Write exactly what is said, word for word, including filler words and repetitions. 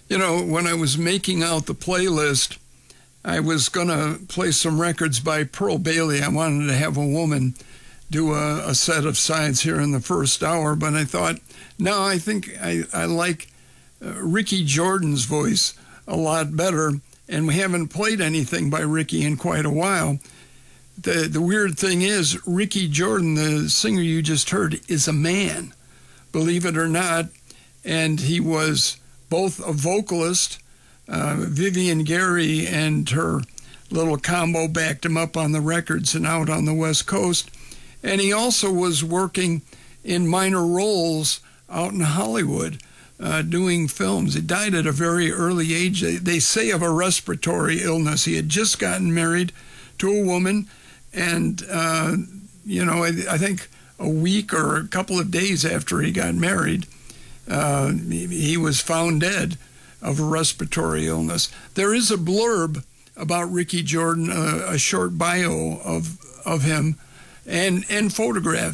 You know, when I was making out the playlist, I was going to play some records by Pearl Bailey. I wanted to have a woman do a, a set of sides here in the first hour, but I thought, no, I think I, I like uh, Ricky Jordan's voice a lot better, and we haven't played anything by Ricky in quite a while. The, the weird thing is, Ricky Jordan, the singer you just heard, is a man, believe it or not, and he was both a vocalist. Uh, Vivian Gary and her little combo backed him up on the records and out on the West Coast. And he also was working in minor roles out in Hollywood, uh, doing films. He died at a very early age. They, they say of a respiratory illness. He had just gotten married to a woman, and, uh, you know, I, I think a week or a couple of days after he got married, uh, he, he was found dead of a respiratory illness. There is a blurb about Ricky Jordan, uh, a short bio of of him, and and photographs.